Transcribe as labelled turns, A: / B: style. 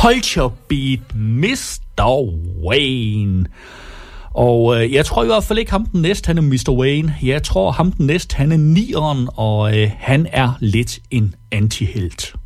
A: Hold your beat, Mr. Wayne. Og jeg tror i hvert fald ikke ham den næste, han er Mr. Wayne. Jeg tror ham den næste, han er nieren, og han er lidt en antihelt.